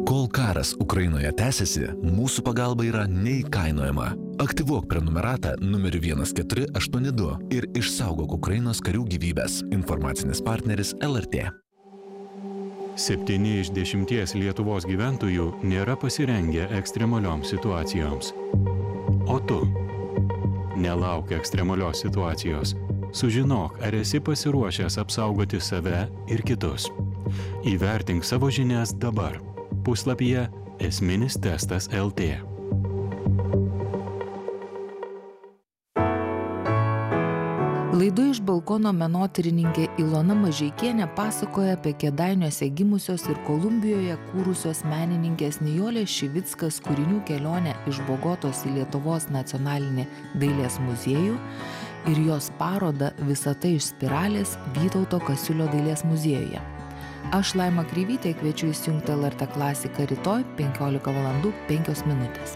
Kol karas Ukrainoje tęsiasi, mūsų pagalba yra neįkainojama. Aktyvuok prenumeratą numeriu 1482 ir išsaugok Ukrainos karių gyvybes. Informacinis partneris LRT. 7 iš 10 Lietuvos gyventojų nėra pasirengę ekstremalioms situacijoms. O tu? Nelauk ekstremalios situacijos. Sužinok, ar esi pasiruošęs apsaugoti save ir kitus. Įvertink savo žinias dabar. Puslapyje Esminis testas LT. Laidoje iš balkono menotyrininkė Ilona Mažeikienė pasakoja apie Kėdainiuose gimusios ir Kolumbijoje kūrusios menininkės Nijolės Šivickas kūrinių kelionę iš Bogotos į Lietuvos nacionalinį dailės muziejų ir jos parodą Visata iš spiralės Vytauto Kasiulio dailės muziejuje. Aš Laima Kreivytė kviečiu įsijungti LRT klasiką rytoj 15:05 minutės.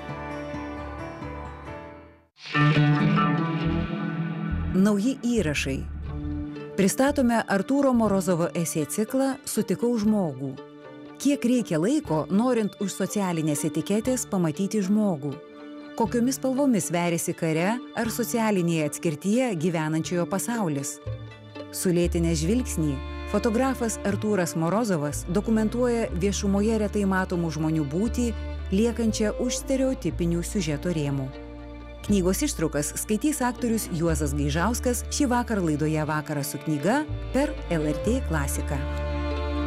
Nauji įrašai. Pristatome Artūro Morozovo esė ciklą Sutikau žmogų. Kiek reikia laiko, norint už socialinės etiketės pamatyti žmogų? Kokiomis spalvomis veriasi kare ar socialinėje atskirtyje gyvenančiojo pasaulis? Sulėtinę žvilgsnį fotografas Artūras Morozovas dokumentuoja viešumoje retai matomų žmonių būtį, liekančią už stereotipinių siužeto rėmų. Knygos ištraukas skaitys aktorius Juozas Gaižauskas šį vakar laidoje Vakaras su knyga per LRT klasiką.